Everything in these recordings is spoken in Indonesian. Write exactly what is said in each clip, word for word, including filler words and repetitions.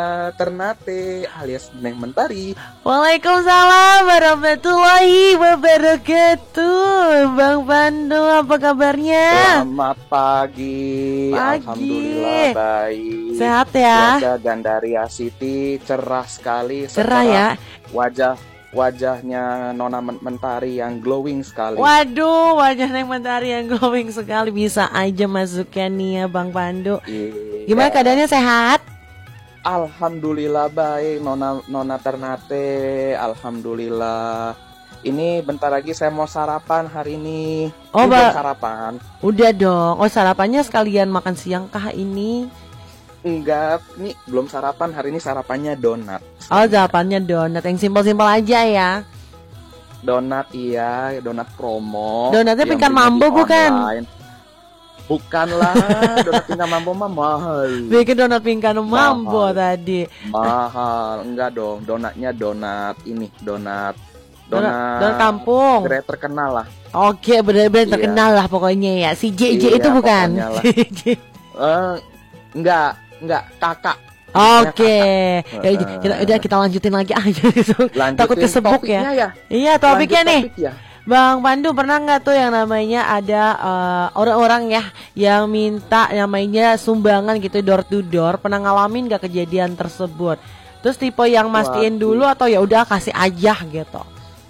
Ternate alias Neng Mentari. Waalaikumsalam warahmatullahi wabarakatuh. Bang Pandu, apa kabarnya? Selamat pagi, Pagi. Alhamdulillah baik. Sehat ya? Wajah Gandaria City cerah sekali. Cerah ya? Wajah wajahnya Nona Mentari yang glowing sekali. Waduh, wajah Neng Mentari yang glowing sekali. Bisa aja masukkan nih ya Bang Pandu. Iya. Gimana keadaannya, sehat? Alhamdulillah baik, Nona Nona Ternate. Alhamdulillah. Ini bentar lagi saya mau sarapan hari ini. Oh, Ba- Ba- sarapan. Udah dong. Oh, sarapannya sekalian makan siang kah ini? Enggak, nih belum sarapan. Hari ini sarapannya donat. Oh, sarapannya donat yang simpel-simpel aja ya. Donat iya, donat promo. Donatnya yang Pingkan punya Mambo di bukan? online. Bukanlah, donat Pingkan Mambo mah mahal. Bikin donat Pingkan Mambo Mahal. tadi. Mahal, enggak dong. Donatnya donat ini, donat Donat, donat, donat kampung. gerai terkenal lah. Oke, benar-benar Iya. terkenal lah pokoknya ya. Si J J Iya, itu bukan? pokoknya lah. Si J. Eh, enggak, enggak, kakak. Oke, ya, Eh, kita, udah kita lanjutin lagi aja. Lanjutin Takut kesebut topiknya ya. ya. Iya, topiknya Lanjut nih. topik ya. Bang Pandu, pernah nggak tuh yang namanya ada eh, orang-orang ya yang minta namanya sumbangan gitu door to door? Pernah ngalamin nggak kejadian tersebut? Terus tipe yang mastiin Waduh. dulu atau ya udah kasih aja gitu?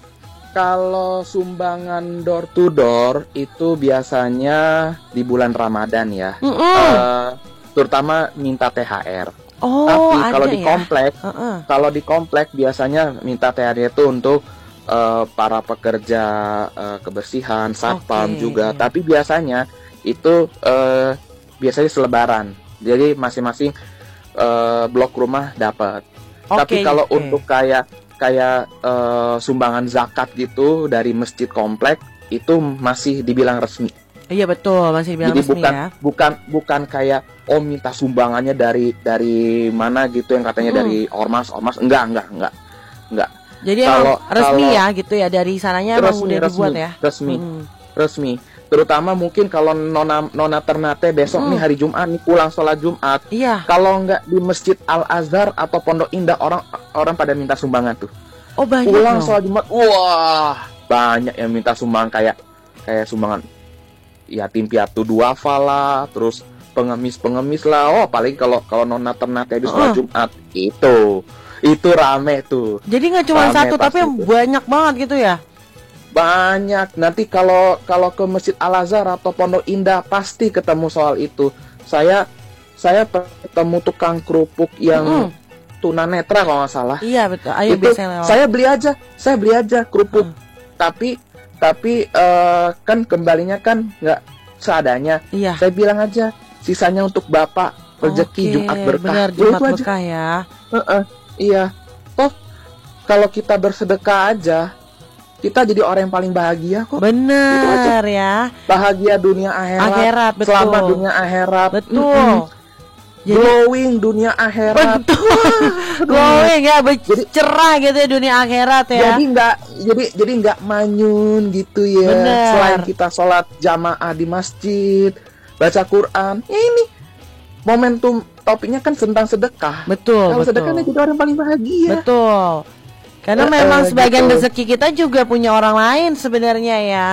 Kalau sumbangan door to door itu biasanya di bulan Ramadan ya. Mm-mm. Eh, terutama minta T H R. Oh, Tapi ada kalau di ya? komplek, Heeh. kalau di komplek biasanya minta T H R itu untuk eh, para pekerja eh, kebersihan, satpam Oke. juga. Tapi biasanya itu eh, biasanya selebaran. Jadi masing-masing eh, blok rumah dapat. Tapi Oke, kalau oke. untuk kayak kayak eh, sumbangan zakat gitu dari masjid komplek itu masih dibilang resmi. Iya betul, masih bilang Jadi resmi bukan ya. bukan bukan kayak oh minta sumbangannya dari dari mana gitu yang katanya Mm. dari ormas ormas enggak enggak enggak enggak Jadi Kalau- emang resmi kalau- ya gitu ya, dari sananya emang resmi udah resmi dibuat ya. resmi Mm. resmi terutama mungkin kalau nona nona Ternate besok Mm. nih hari Jumat nih pulang sholat Jumat, Iya. kalau nggak di Masjid Al Azhar atau Pondok Indah orang orang pada minta sumbangan tuh. Oh banyak Pulang dong. sholat Jumat, wah banyak yang minta sumbangan kayak kayak sumbangan yatim piatu duafa lah, terus pengemis-pengemis lah. Oh paling kalau kalau nona Ternate habis sholat Uh. Jumat itu itu rame tuh. Jadi nggak cuma Rame satu pasti tapi itu. banyak banget gitu ya. Banyak. Nanti kalau kalau ke Masjid Al Azhar atau Pondok Indah pasti ketemu soal itu. Saya saya ketemu tukang kerupuk yang Mm-mm. tunanetra kalau nggak salah. Iya betul. Ayo Itu biasanya lewat. saya beli aja, saya beli aja kerupuk. Mm. Tapi tapi eh, kan kembalinya kan nggak seadanya. Iya. Saya bilang aja sisanya untuk bapak rezeki Oke, Jumat berkah. Benar, Ya, Jumat itu aja. berkah ya. Heeh, iya. Toh kalau kita bersedekah aja kita jadi orang yang paling bahagia kok. Benar ya. Bahagia dunia akhirat, Akhirat, betul. selamat dunia akhirat, Betul. Mm-mm. Jadi glowing dunia akhirat. betul. Glowing ya, ber- cerah gitu ya dunia akhirat ya. Jadi nggak jadi jadi nggak manyun gitu ya. Bener. Selain kita sholat jamaah di masjid, baca Quran, ya ini momentum topiknya kan tentang sedekah. Betul, Kalau betul. sedekah jadi orang paling bahagia. Betul. Karena Eh, memang eh, sebagian gitu. rezeki kita juga punya orang lain sebenarnya ya.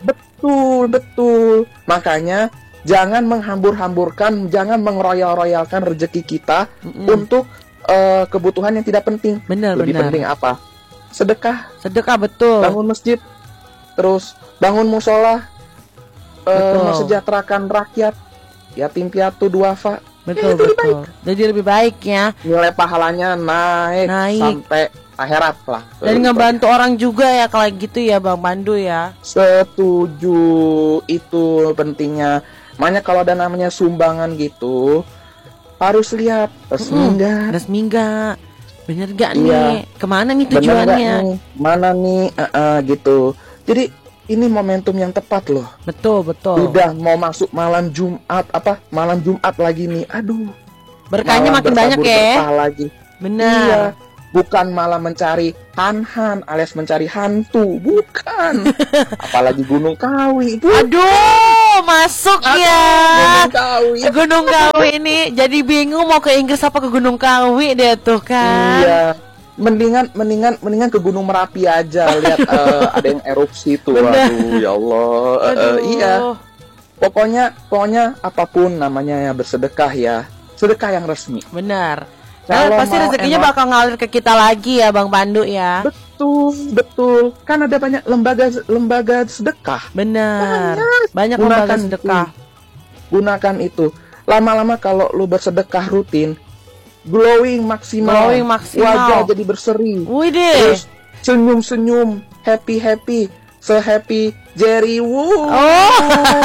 Betul, betul. Makanya jangan menghambur-hamburkan, jangan mengroyal-royalkan rezeki kita Mm-mm. untuk eh, kebutuhan yang tidak penting. Benar, Lebih benar. penting apa? Sedekah, Sedekah betul. bangun masjid, terus bangun musola, eh, Betul. mensejahterakan rakyat, yatim piatu duafa. Betul, itu lebih betul. Jadi lebih baik ya. Nilai pahalanya naik, Naik. sampai akhirat lah. Dan ngebantu orang juga ya kalau gitu ya Bang Pandu ya. Setuju, itu pentingnya. Makanya kalau ada namanya sumbangan gitu harus lihat resmi Mm-mm. enggak, Resmi enggak? Bener gak Iya. nih? Kemana nih benar enggak tujuannya? nih, mana nih, Ah, ah, gitu. Jadi ini momentum yang tepat loh. Betul, betul. Udah mau masuk malam Jumat, apa malam Jumat lagi nih. Aduh, Berkahnya malah makin banyak bertabur ya. berkah lagi. Iya, Benar. bukan malah mencari han-han alias mencari hantu, bukan. Apalagi Gunung Kawi itu. Aduh, masuk Aduh, ya. Gunung Kawi. Gunung Kawi ini jadi bingung mau ke Inggris apa ke Gunung Kawi deh tuh kan. Iya. Mendingan mendingan mendingan ke Gunung Merapi aja lihat eh, ada yang erupsi tuh. Bener. Aduh, ya Allah. Eh, eh, Aduh. iya. Pokoknya pokoknya apapun namanya ya bersedekah ya. Sedekah yang resmi. Benar. Kalau Nah, pasti mau rezekinya emang- bakal ngalir ke kita lagi ya Bang Pandu ya. Betul, betul. Kan ada banyak lembaga lembaga sedekah. Benar. Banyak. Banyak Gunakan lembaga itu. sedekah. Gunakan itu. Lama-lama kalau lu bersedekah rutin, glowing maksimal. Glowing maksimal. Wajah jadi berseri. Wih deh. Terus senyum-senyum, happy-happy, se-happy Jerry Woo. Oh.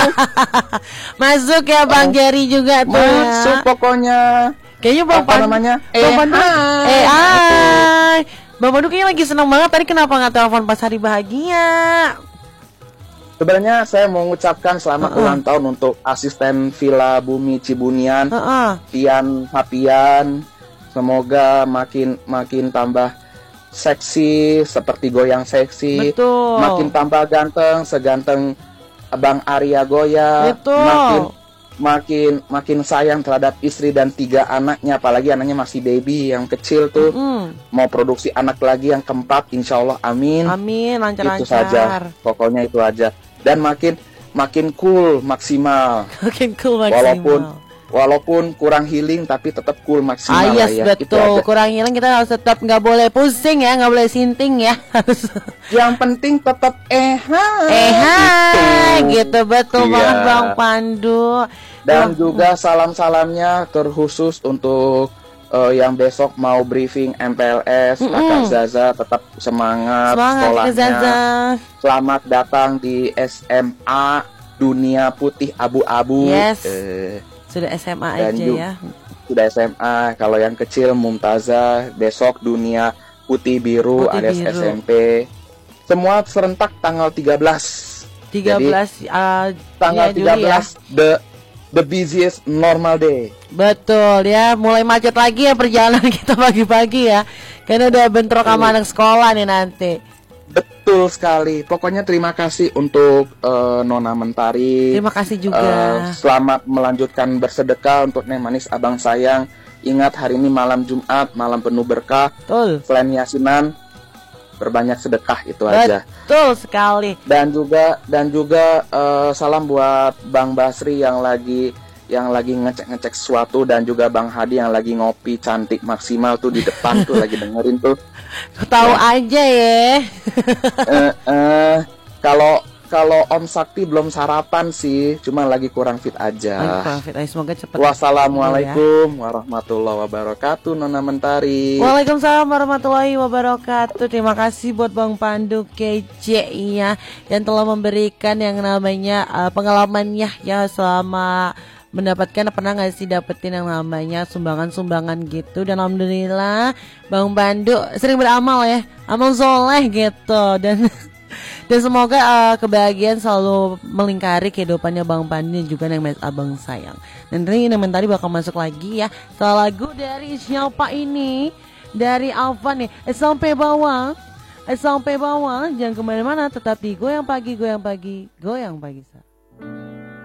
Masuk ya Bang Oh. Jerry juga tuh Masuk ya. pokoknya. Kayaknya Bang Apa Pandu namanya? Bang Eh, Pandu hai. Eh hai Bang Pandu kayaknya lagi seneng banget. Tadi kenapa nggak telepon pas hari bahagia? Sebenarnya saya mau mengucapkan selamat Uh-uh. ulang tahun untuk asisten Villa Bumi Cibunian, Heeh. Tian Hapian. Semoga makin makin tambah seksi seperti goyang seksi. Betul. Makin tambah ganteng seganteng Bang Arya Goya. Betul. Makin makin makin sayang terhadap istri dan tiga anaknya, apalagi anaknya masih baby yang kecil tuh. Mm. Mau produksi anak lagi yang keempat, insya Allah, amin. Amin, Itu saja, lancar-lancar. pokoknya itu aja. Dan makin makin cool maksimal. Makin cool maksimal. Walaupun walaupun kurang healing tapi tetap cool Ah maksimal yes, lah ya. Itu betul. aja. Kurang hilang kita harus tetap nggak boleh pusing ya, nggak boleh sinting ya. Harus. Yang penting tetap eh hai. Eh hai, gitu betul Iya. banget Bang Pandu. Dan Wah, juga salam-salamnya terkhusus untuk eh, yang besok mau briefing M P L S, Mm-mm. Kakak Zaza tetap semangat, semangat Kak sekolahnya. Zaza. Selamat datang di S M A Dunia Putih Abu-Abu. Yes. Eh, Sudah S M A Dan aja ju- ya. sudah S M A. Kalau yang kecil Mumtazah, besok Dunia Putih Biru Putih alias Biru. S M P. Semua serentak tanggal tiga belas. tiga belas uh, Tanggal ya, Juli tiga ya. belas the the busiest normal day. Betul ya, mulai macet lagi ya perjalanan kita pagi-pagi ya. Karena udah bentrok sama Betul. anak sekolah nih nanti. Betul sekali. Pokoknya terima kasih untuk eh, Nona Mentari. Terima kasih juga. Eh, selamat melanjutkan bersedekah untuk Neng Manis Abang Sayang. Ingat hari ini malam Jumat, malam penuh berkah. Betul. Selain yasinan, berbanyak sedekah itu aja. Betul sekali. Dan juga dan juga eh, salam buat Bang Basri yang lagi yang lagi ngecek-ngecek sesuatu, dan juga Bang Hadi yang lagi ngopi cantik maksimal tuh di depan tuh lagi dengerin tuh. Tahu aja ya. Eh, eh, kalau kalau Om Sakti belum sarapan sih, cuma lagi kurang fit Ayo, aja. Bang Fit, ayo, semoga cepat. Wassalamualaikum warahmatullahi wabarakatuh, Nona Mentari. Waalaikumsalam warahmatullahi wabarakatuh. Terima kasih buat Bang Pandu kece ya, yang telah memberikan yang namanya uh, pengalamannya ya selama mendapatkan, pernah nggak sih dapetin yang namanya sumbangan-sumbangan gitu. Dan alhamdulillah Bang Pandu sering beramal ya, amal soleh gitu. Dan dan semoga uh, kebahagiaan selalu melingkari kehidupannya Bang Pandu dan juga Neng Mas Abang Sayang. Dan ini Neng Mentari bakal masuk lagi ya salah lagu dari siapa ini, dari Alfa nih. Eh, sampai bawah, eh, sampai bawah. Jangan kemana-mana, tetap di Goyang Pagi, Goyang Pagi, Goyang Pagi.